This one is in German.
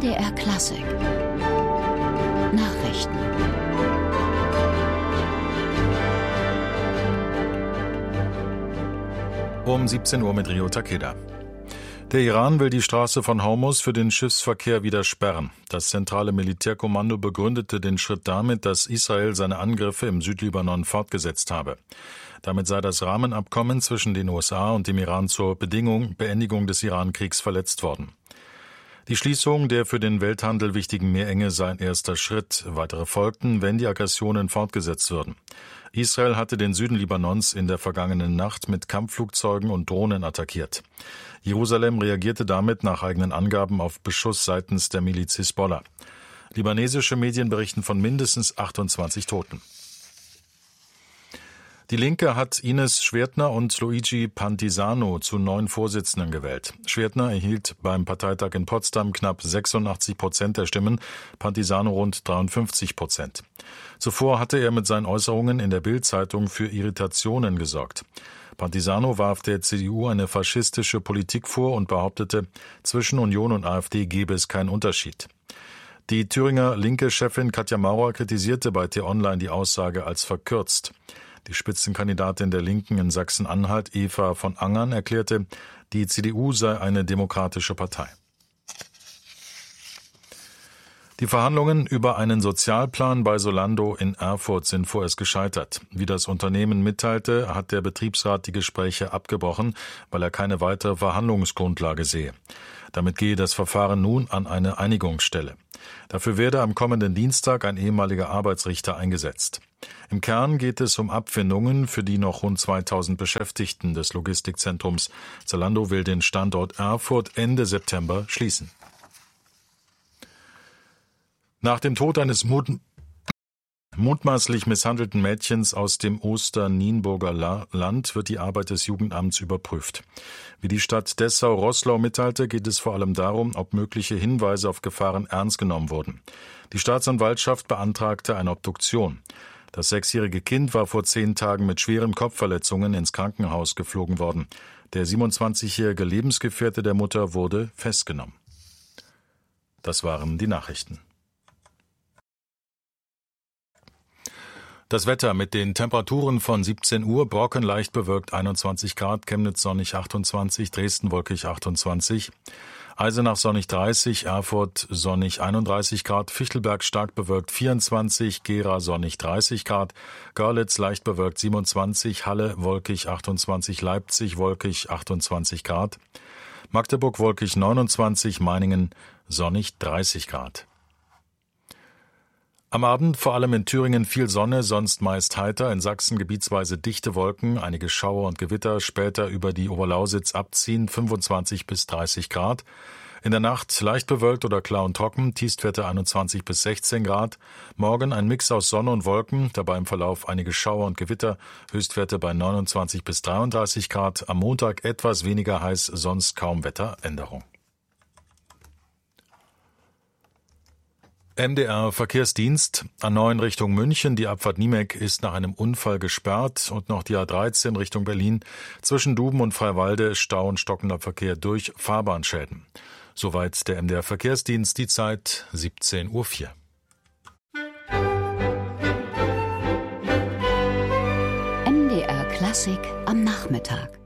MDR Klassik Nachrichten. Um 17 Uhr mit Rio Takeda. Der Iran will die Straße von Hormuz für den Schiffsverkehr wieder sperren. Das zentrale Militärkommando begründete den Schritt damit, dass Israel seine Angriffe im Südlibanon fortgesetzt habe. Damit sei das Rahmenabkommen zwischen den USA und dem Iran zur Beendigung des Iran-Kriegs verletzt worden. Die Schließung der für den Welthandel wichtigen Meerenge sei ein erster Schritt. Weitere folgten, wenn die Aggressionen fortgesetzt würden. Israel hatte den Süden Libanons in der vergangenen Nacht mit Kampfflugzeugen und Drohnen attackiert. Jerusalem reagierte damit nach eigenen Angaben auf Beschuss seitens der Miliz Hisbollah. Libanesische Medien berichten von mindestens 28 Toten. Die Linke hat Ines Schwertner und Luigi Pantisano zu neuen Vorsitzenden gewählt. Schwertner erhielt beim Parteitag in Potsdam knapp 86% der Stimmen, Pantisano rund 53%. Zuvor hatte er mit seinen Äußerungen in der Bild-Zeitung für Irritationen gesorgt. Pantisano warf der CDU eine faschistische Politik vor und behauptete, zwischen Union und AfD gebe es keinen Unterschied. Die Thüringer Linke-Chefin Katja Maurer kritisierte bei T-Online die Aussage als verkürzt. Die Spitzenkandidatin der Linken in Sachsen-Anhalt, Eva von Angern, erklärte, die CDU sei eine demokratische Partei. Die Verhandlungen über einen Sozialplan bei Solando in Erfurt sind vorerst gescheitert. Wie das Unternehmen mitteilte, hat der Betriebsrat die Gespräche abgebrochen, weil er keine weitere Verhandlungsgrundlage sehe. Damit gehe das Verfahren nun an eine Einigungsstelle. Dafür werde am kommenden Dienstag ein ehemaliger Arbeitsrichter eingesetzt. Im Kern geht es um Abfindungen für die noch rund 2000 Beschäftigten des Logistikzentrums. Zalando will den Standort Erfurt Ende September schließen. Nach dem Tod eines mutmaßlich misshandelten Mädchens aus dem Osternienburger Land wird die Arbeit des Jugendamts überprüft. Wie die Stadt Dessau-Roßlau mitteilte, geht es vor allem darum, ob mögliche Hinweise auf Gefahren ernst genommen wurden. Die Staatsanwaltschaft beantragte eine Obduktion. Das 6-jährige Kind war vor 10 Tagen mit schweren Kopfverletzungen ins Krankenhaus geflogen worden. Der 27-jährige Lebensgefährte der Mutter wurde festgenommen. Das waren die Nachrichten. Das Wetter mit den Temperaturen von 17 Uhr, Brocken leicht bewölkt 21 Grad, Chemnitz sonnig 28, Dresden wolkig 28, Eisenach sonnig 30, Erfurt sonnig 31 Grad, Fichtelberg stark bewölkt 24, Gera sonnig 30 Grad, Görlitz leicht bewölkt 27, Halle wolkig 28, Leipzig wolkig 28 Grad, Magdeburg wolkig 29, Meiningen sonnig 30 Grad. Am Abend vor allem in Thüringen viel Sonne, sonst meist heiter, in Sachsen gebietsweise dichte Wolken, einige Schauer und Gewitter, später über die Oberlausitz abziehen, 25 bis 30 Grad. In der Nacht leicht bewölkt oder klar und trocken, Tiefstwerte 21 bis 16 Grad. Morgen ein Mix aus Sonne und Wolken, dabei im Verlauf einige Schauer und Gewitter, Höchstwerte bei 29 bis 33 Grad. Am Montag etwas weniger heiß, sonst kaum Wetteränderung. MDR Verkehrsdienst, A9 Richtung München, die Abfahrt Niemek ist nach einem Unfall gesperrt und noch die A13 Richtung Berlin. Zwischen Duben und Freiwalde Stau und stockender Verkehr durch Fahrbahnschäden. Soweit der MDR Verkehrsdienst, die Zeit 17:04 Uhr. MDR Klassik am Nachmittag.